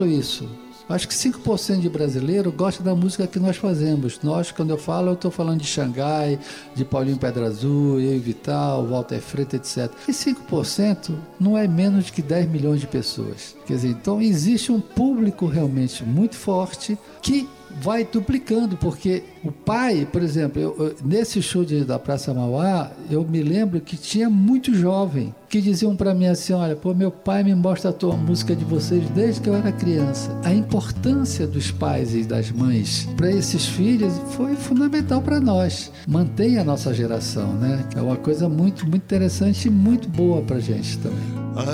isso. Acho que 5% de brasileiro gosta da música que nós fazemos. Nós, quando eu falo, eu estou falando de Xangai, de Paulinho Pedra Azul, eu e Vital, Walter Freitas, etc. E 5% não é menos que 10 milhões de pessoas. Quer dizer, então existe um público realmente muito forte que vai duplicando, porque o pai, por exemplo, nesse show da Praça Mauá, eu me lembro que tinha muito jovem que diziam para mim assim, olha, pô, meu pai me mostra a música de vocês desde que eu era criança. A importância dos pais e das mães para esses filhos foi fundamental para nós. Mantém a nossa geração, né? É uma coisa muito, muito interessante e muito boa para a gente também.